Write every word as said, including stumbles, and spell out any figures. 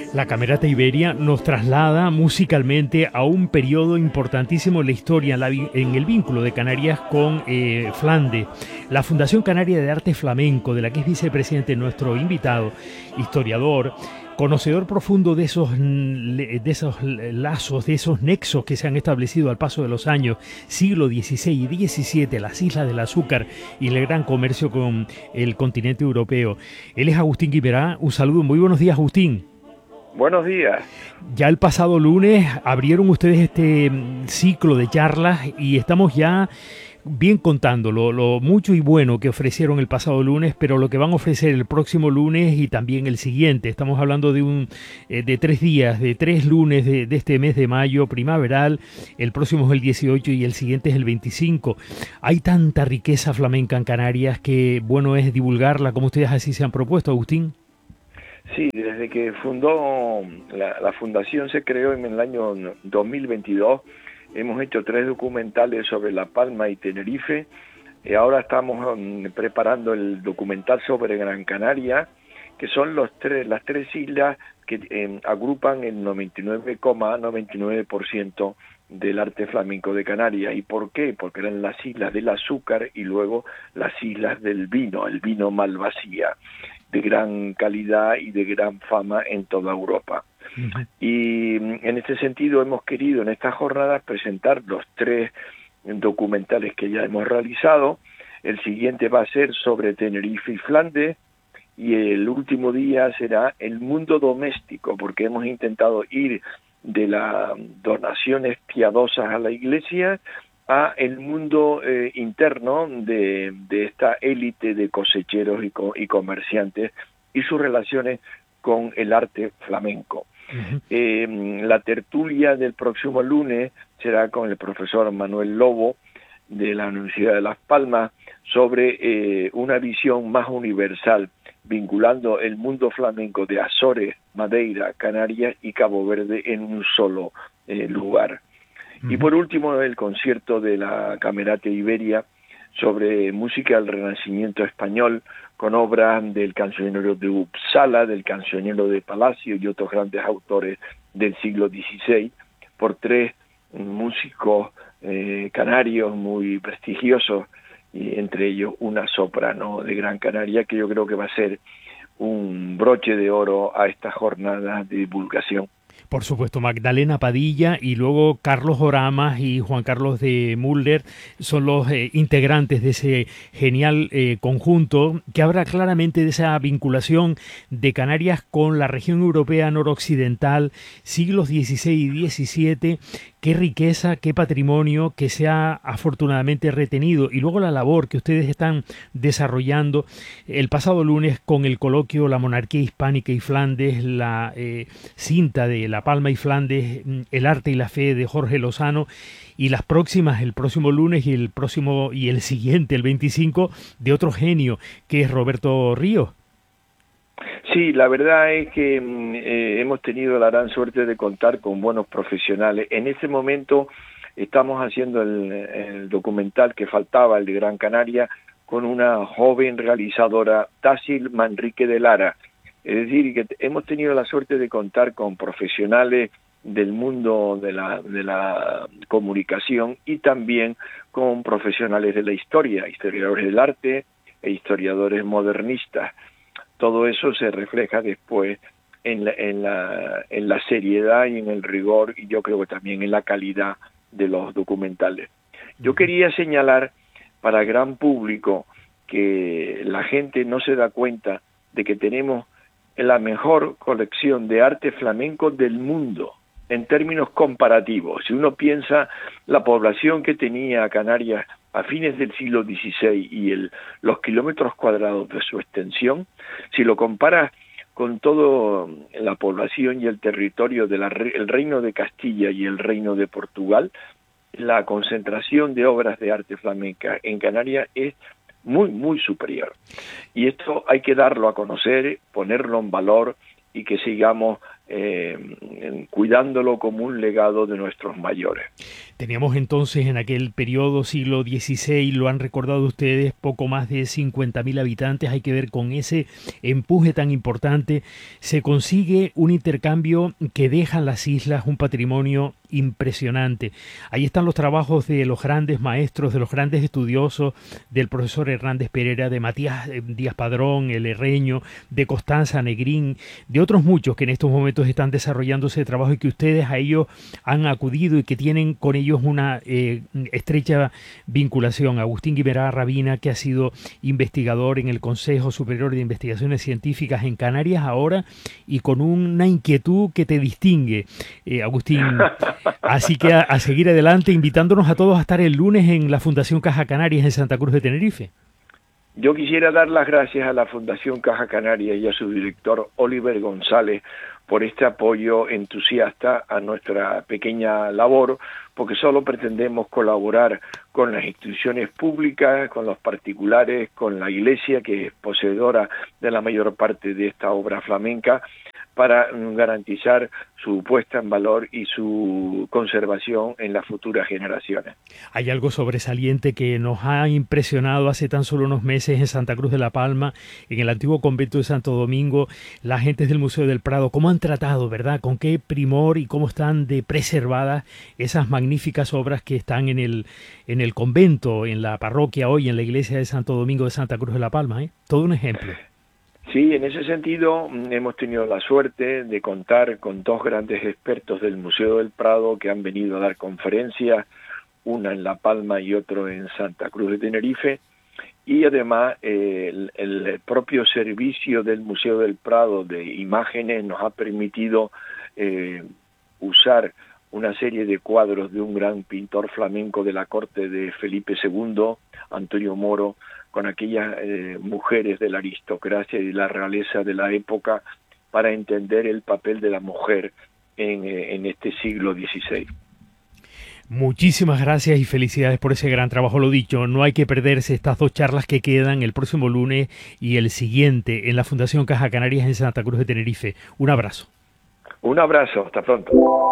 La Camerata Iberia nos traslada musicalmente a un periodo importantísimo en la historia, en, la, en el vínculo de Canarias con eh, Flandes. La Fundación Canaria de Arte Flamenco, de la que es vicepresidente nuestro invitado, historiador, conocedor profundo de esos, de esos lazos, de esos nexos que se han establecido al paso de los años, siglo dieciséis y diecisiete, las Islas del Azúcar y el gran comercio con el continente europeo. Él es Agustín Guimerá. Un saludo, muy buenos días, Agustín. Buenos días. Ya el pasado lunes abrieron ustedes este ciclo de charlas y estamos ya bien contando lo, lo mucho y bueno que ofrecieron el pasado lunes, pero lo que van a ofrecer el próximo lunes y también el siguiente. Estamos hablando de un eh, de tres días, de tres lunes de, de este mes de mayo primaveral. El próximo es el dieciocho y el siguiente es el veinticinco. Hay tanta riqueza flamenca en Canarias que bueno es divulgarla como ustedes así se han propuesto, Agustín. Sí, desde que fundó, la, la fundación se creó en el año dos mil veintidós, hemos hecho tres documentales sobre La Palma y Tenerife, y ahora estamos um, preparando el documental sobre Gran Canaria, que son los tres, las tres islas que eh, agrupan el noventa y nueve coma noventa y nueve por ciento del arte flamenco de Canarias. ¿Y por qué? Porque eran las islas del azúcar y luego las islas del vino, el vino Malvasía, de gran calidad y de gran fama en toda Europa. Uh-huh. Y en este sentido hemos querido en estas jornadas presentar los tres documentales que ya hemos realizado. El siguiente va a ser sobre Tenerife y Flandes, y el último día será el mundo doméstico, porque hemos intentado ir de las donaciones piadosas a la iglesia a el mundo eh, interno de, de esta élite de cosecheros y, co y comerciantes y sus relaciones con el arte flamenco. Uh-huh. Eh, la tertulia del próximo lunes será con el profesor Manuel Lobo de la Universidad de Las Palmas sobre eh, una visión más universal, vinculando el mundo flamenco de Azores, Madeira, Canarias y Cabo Verde en un solo eh, lugar. Y por último, el concierto de la Camerata Iberia sobre música del Renacimiento español, con obras del cancionero de Uppsala, del cancionero de Palacio y otros grandes autores del siglo dieciséis, por tres músicos eh, canarios muy prestigiosos, y entre ellos una soprano de Gran Canaria, que yo creo que va a ser un broche de oro a esta jornada de divulgación. Por supuesto, Magdalena Padilla y luego Carlos Oramas y Juan Carlos de Mulder son los eh, integrantes de ese genial eh, conjunto que habla claramente de esa vinculación de Canarias con la región europea noroccidental, siglos dieciséis y diecisiete. Qué riqueza, qué patrimonio que se ha afortunadamente retenido. Y luego la labor que ustedes están desarrollando el pasado lunes con el coloquio La Monarquía Hispánica y Flandes, la eh, cinta de La Palma y Flandes, El Arte y la Fe de Jorge Lozano, y las próximas, el próximo lunes y el próximo y el siguiente, el veinticinco, de otro genio que es Roberto Ríos. Sí, la verdad es que eh, hemos tenido la gran suerte de contar con buenos profesionales. En ese momento estamos haciendo el, el documental que faltaba, el de Gran Canaria, con una joven realizadora, Tácil Manrique de Lara. Es decir, que hemos tenido la suerte de contar con profesionales del mundo de la, de la comunicación y también con profesionales de la historia, historiadores del arte e historiadores modernistas. Todo eso se refleja después en la, en, la, en la seriedad y en el rigor, y yo creo que también en la calidad de los documentales. Yo quería señalar para el gran público que la gente no se da cuenta de que tenemos la mejor colección de arte flamenco del mundo, en términos comparativos. Si uno piensa la población que tenía Canarias a fines del siglo dieciséis y el, los kilómetros cuadrados de su extensión, si lo comparas con toda la población y el territorio del Reino de Castilla y el Reino de Portugal, la concentración de obras de arte flamenca en Canarias es muy, muy superior. Y esto hay que darlo a conocer, ponerlo en valor y que sigamos eh, cuidándolo como un legado de nuestros mayores. Teníamos entonces en aquel periodo, siglo dieciséis, lo han recordado ustedes, poco más de cincuenta mil habitantes. Hay que ver con ese empuje tan importante. Se consigue un intercambio que deja en las islas un patrimonio impresionante. Ahí están los trabajos de los grandes maestros, de los grandes estudiosos, del profesor Hernández Pereira, de Matías Díaz Padrón, el Herreño, de Constanza Negrín, de otros muchos que en estos momentos están desarrollando ese trabajo y que ustedes a ellos han acudido y que tienen con ellos una eh, estrecha vinculación. Agustín Guimerá Rabina, que ha sido investigador en el Consejo Superior de Investigaciones Científicas en Canarias ahora y con una inquietud que te distingue, eh, Agustín. Así que a, a seguir adelante, invitándonos a todos a estar el lunes en la Fundación Caja Canarias en Santa Cruz de Tenerife. Yo quisiera dar las gracias a la Fundación Caja Canarias y a su director Oliver González por este apoyo entusiasta a nuestra pequeña labor, porque solo pretendemos colaborar con las instituciones públicas, con los particulares, con la Iglesia, que es poseedora de la mayor parte de esta obra flamenca, para garantizar su puesta en valor y su conservación en las futuras generaciones. Hay algo sobresaliente que nos ha impresionado hace tan solo unos meses en Santa Cruz de la Palma, en el antiguo convento de Santo Domingo, la gente del Museo del Prado, cómo han tratado, ¿verdad?, con qué primor y cómo están de preservadas esas magníficas obras que están en el, en el convento, en la parroquia hoy, en la iglesia de Santo Domingo de Santa Cruz de la Palma, ¿eh? Todo un ejemplo. Sí, en ese sentido hemos tenido la suerte de contar con dos grandes expertos del Museo del Prado que han venido a dar conferencias, una en La Palma y otro en Santa Cruz de Tenerife, y además eh, el, el propio servicio del Museo del Prado de imágenes nos ha permitido eh, usar una serie de cuadros de un gran pintor flamenco de la corte de Felipe segundo, Antonio Moro, con aquellas eh, mujeres de la aristocracia y de la realeza de la época, para entender el papel de la mujer en, eh, en este siglo dieciséis. Muchísimas gracias y felicidades por ese gran trabajo. Lo dicho, no hay que perderse estas dos charlas que quedan el próximo lunes y el siguiente en la Fundación Caja Canarias en Santa Cruz de Tenerife. Un abrazo. Un abrazo, hasta pronto.